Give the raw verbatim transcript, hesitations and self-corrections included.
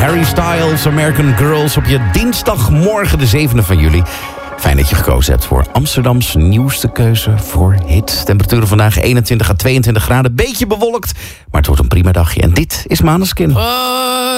Harry Styles, American Girls op je dinsdagmorgen de zevende van juli. Fijn dat je gekozen hebt voor Amsterdams nieuwste keuze voor hits. Temperaturen vandaag eenentwintig à tweeëntwintig graden. Beetje bewolkt, maar het wordt een prima dagje. En dit is Maneskin.